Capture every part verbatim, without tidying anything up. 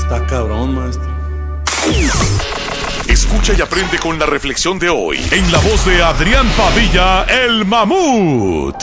Está cabrón, maestro. Escucha y aprende con la reflexión de hoy en la voz de Adrián Padilla, el Mamut.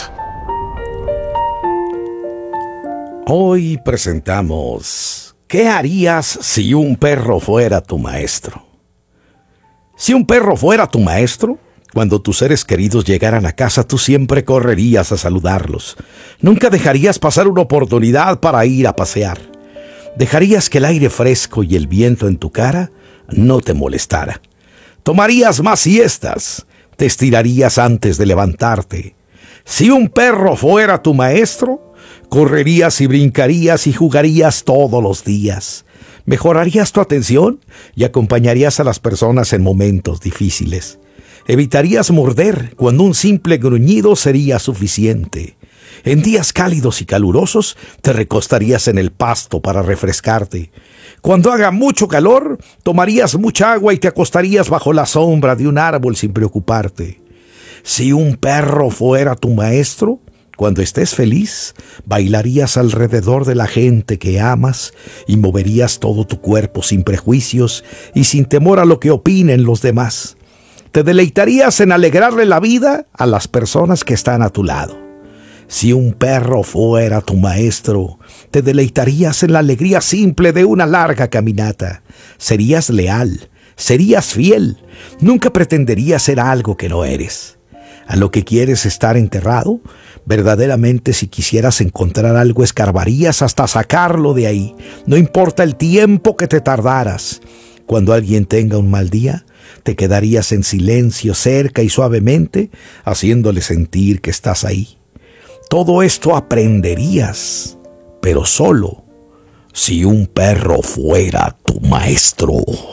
Hoy presentamos ¿qué harías si un perro fuera tu maestro? Si un perro fuera tu maestro, cuando tus seres queridos llegaran a casa, tú siempre correrías a saludarlos. Nunca dejarías pasar una oportunidad para ir a pasear. Dejarías que el aire fresco y el viento en tu cara no te molestara. Tomarías más siestas, te estirarías antes de levantarte. Si un perro fuera tu maestro, correrías y brincarías y jugarías todos los días. Mejorarías tu atención y acompañarías a las personas en momentos difíciles. Evitarías morder cuando un simple gruñido sería suficiente. En días cálidos y calurosos te recostarías en el pasto para refrescarte. Cuando haga mucho calor, tomarías mucha agua y te acostarías bajo la sombra de un árbol sin preocuparte. Si un perro fuera tu maestro, cuando estés feliz, bailarías alrededor de la gente que amas y moverías todo tu cuerpo sin prejuicios y sin temor a lo que opinen los demás. Te deleitarías en alegrarle la vida a las personas que están a tu lado. Si un perro fuera tu maestro, te deleitarías en la alegría simple de una larga caminata. Serías leal, serías fiel, nunca pretenderías ser algo que no eres. A lo que quieres estar enterrado, verdaderamente si quisieras encontrar algo escarbarías hasta sacarlo de ahí, no importa el tiempo que te tardaras. Cuando alguien tenga un mal día, te quedarías en silencio cerca y suavemente, haciéndole sentir que estás ahí. Todo esto aprenderías, pero solo si un perro fuera tu maestro.